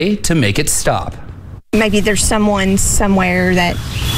to make it stop. Maybe there's someone somewhere that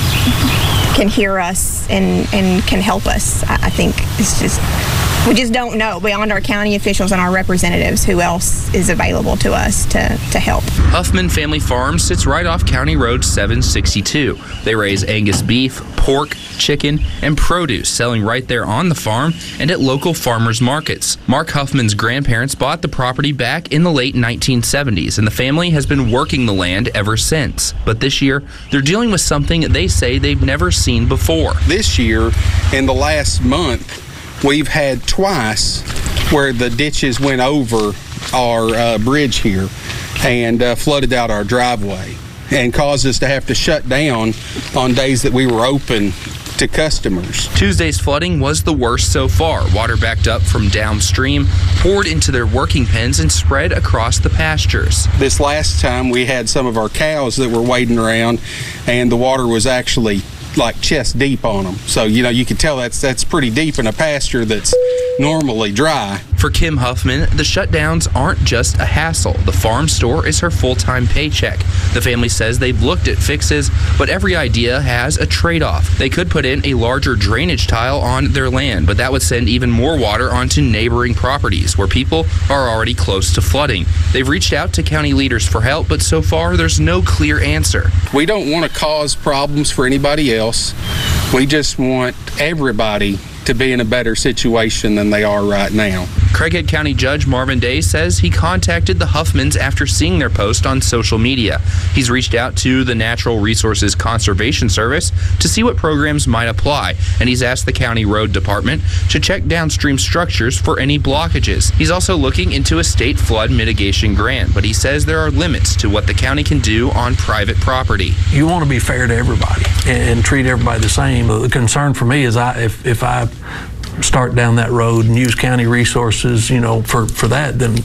can hear us and can help us. I think it's just, we just don't know, beyond our county officials and our representatives, who else is available to us to help. Huffman Family Farm sits right off County Road 762. They raise Angus beef, pork, chicken, and produce, selling right there on the farm and at local farmers markets. Mark Huffman's grandparents bought the property back in the late 1970s, and the family has been working the land ever since. But this year, they're dealing with something they say they've never seen before. This year, in the last month, we've had twice where the ditches went over our bridge here and flooded out our driveway and caused us to have to shut down on days that we were open to customers. Tuesday's flooding was the worst so far. Water backed up from downstream, poured into their working pens, and spread across the pastures. This last time we had some of our cows that were wading around, and the water was actually like chest deep on them. So, you can tell that's pretty deep in a pasture that's normally dry. For Kim Huffman, the shutdowns aren't just a hassle. The farm store is her full-time paycheck. The family says they've looked at fixes, but every idea has a trade-off. They could put in a larger drainage tile on their land, but that would send even more water onto neighboring properties where people are already close to flooding. They've reached out to county leaders for help, but so far there's no clear answer. We don't want to cause problems for anybody else. We just want everybody to be in a better situation than they are right now. Craighead County Judge Marvin Day says he contacted the Huffmans after seeing their post on social media. He's reached out to the Natural Resources Conservation Service to see what programs might apply, and he's asked the county road department to check downstream structures for any blockages. He's also looking into a state flood mitigation grant, but he says there are limits to what the county can do on private property. You want to be fair to everybody and treat everybody the same. The concern for me is if I start down that road and use county resources, for that, then,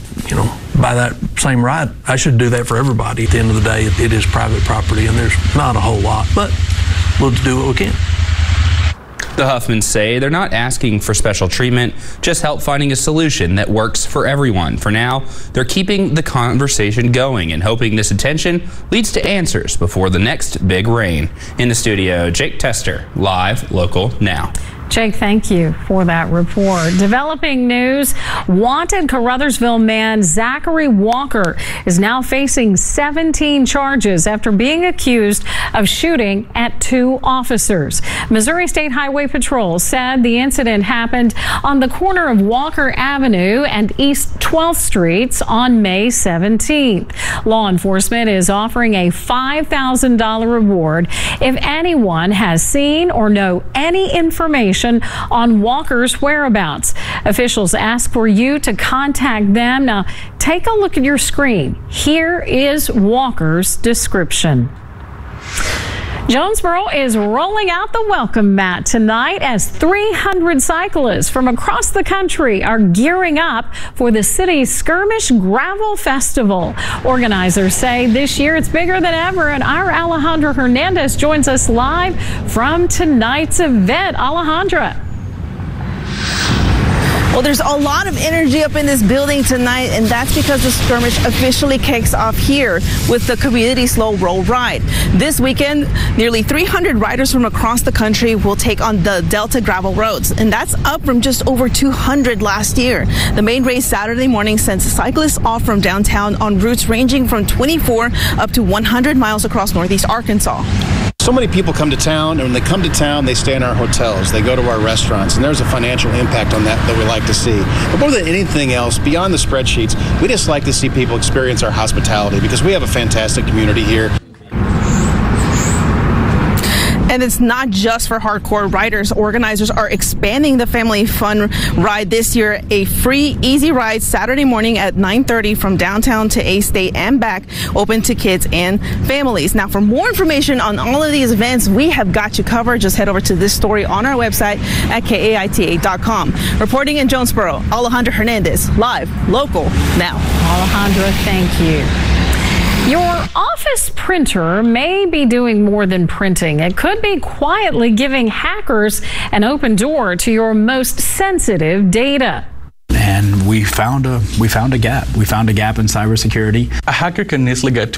by that same right, I should do that for everybody. At the end of the day, it is private property, and there's not a whole lot, but we'll do what we can. The Huffmans say they're not asking for special treatment, just help finding a solution that works for everyone. For now, they're keeping the conversation going and hoping this attention leads to answers before the next big rain. In the studio, Jake Tester, live, local, now. Jake, thank you for that report. Developing news, wanted Caruthersville man Zachary Walker is now facing 17 charges after being accused of shooting at 2 officers. Missouri State Highway Patrol said the incident happened on the corner of Walker Avenue and East 12th Streets on May 17th. Law enforcement is offering a $5,000 reward if anyone has seen or know any information on Walker's whereabouts. Officials ask for you to contact them. Now, take a look at your screen. Here is Walker's description. Jonesboro is rolling out the welcome mat tonight as 300 cyclists from across the country are gearing up for the city's Skirmish Gravel Festival. Organizers say this year it's bigger than ever, and our Alejandra Hernandez joins us live from tonight's event. Alejandra. Well, there's a lot of energy up in this building tonight, and that's because the skirmish officially kicks off here with the Community Slow Roll Ride. This weekend, nearly 300 riders from across the country will take on the Delta gravel roads, and that's up from just over 200 last year. The main race Saturday morning sends cyclists off from downtown on routes ranging from 24 up to 100 miles across northeast Arkansas. So many people come to town, and when they come to town, they stay in our hotels, they go to our restaurants, and there's a financial impact on that we like to see. But more than anything else, beyond the spreadsheets, we just like to see people experience our hospitality because we have a fantastic community here. And it's not just for hardcore riders. Organizers are expanding the family fun ride this year. A free, easy ride Saturday morning at 9:30 from downtown to A-State and back, open to kids and families. Now, for more information on all of these events, we have got you covered. Just head over to this story on our website at KAITA.com. Reporting in Jonesboro, Alejandra Hernandez, live, local, now. Alejandra, thank you. Your office printer may be doing more than printing. It could be quietly giving hackers an open door to your most sensitive data. and we found a gap. We found a gap in cybersecurity. A hacker can easily get to